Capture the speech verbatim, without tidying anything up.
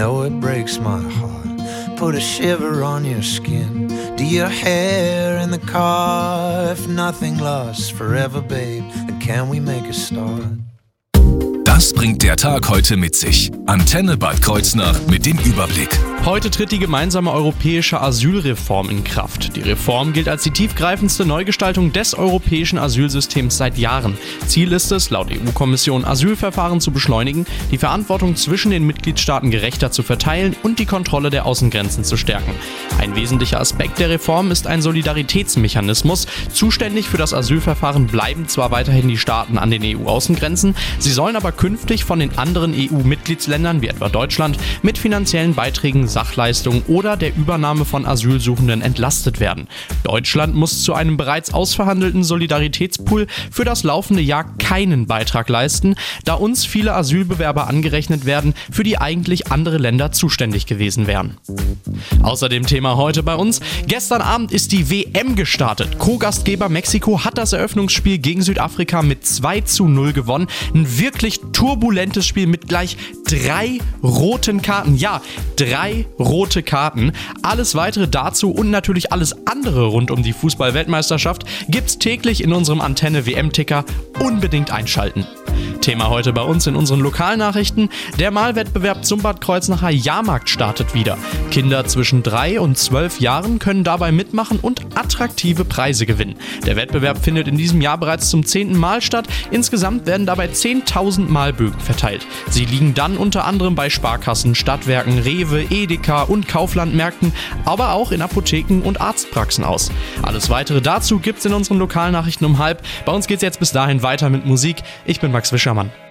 Oh, it breaks my heart. Put a shiver on your skin. Do your hair in the car. If nothing lasts forever, babe, then can we make a start? Das bringt der Tag heute mit sich. Antenne Bad Kreuznach mit dem Überblick. Heute tritt die gemeinsame europäische Asylreform in Kraft. Die Reform gilt als die tiefgreifendste Neugestaltung des europäischen Asylsystems seit Jahren. Ziel ist es, laut E U-Kommission, Asylverfahren zu beschleunigen, die Verantwortung zwischen den Mitgliedstaaten gerechter zu verteilen und die Kontrolle der Außengrenzen zu stärken. Ein wesentlicher Aspekt der Reform ist ein Solidaritätsmechanismus. Zuständig für das Asylverfahren bleiben zwar weiterhin die Staaten an den E U-Außengrenzen, sie sollen aber künftig von den anderen E U-Mitgliedsländern wie etwa Deutschland mit finanziellen Beiträgen, Sachleistungen oder der Übernahme von Asylsuchenden entlastet werden. Deutschland muss zu einem bereits ausverhandelten Solidaritätspool für das laufende Jahr keinen Beitrag leisten, da uns viele Asylbewerber angerechnet werden, für die eigentlich andere Länder zuständig gewesen wären. Außerdem Thema heute bei uns: Gestern Abend ist die W M gestartet. Co-Gastgeber Mexiko hat das Eröffnungsspiel gegen Südafrika mit zwei zu null gewonnen. Ein wirklich turbulentes Spiel mit gleich drei roten Karten. Ja, drei rote Karten. Alles weitere dazu und natürlich alles andere rund um die Fußball-Weltmeisterschaft gibt's täglich in unserem Antenne-W M-Ticker. Unbedingt einschalten. Thema heute bei uns in unseren Lokalnachrichten: Der Malwettbewerb zum Bad Kreuznacher Jahrmarkt startet wieder. Kinder zwischen drei und zwölf Jahren können dabei mitmachen und attraktive Preise gewinnen. Der Wettbewerb findet in diesem Jahr bereits zum zehnten Mal statt. Insgesamt werden dabei zehntausend Malbögen verteilt. Sie liegen dann unter anderem bei Sparkassen, Stadtwerken, Rewe, Edeka und Kauflandmärkten, aber auch in Apotheken und Arztpraxen aus. Alles weitere dazu gibt's in unseren Lokalnachrichten um halb. Bei uns geht's jetzt bis dahin weiter mit Musik. Ich bin Max Wischermann.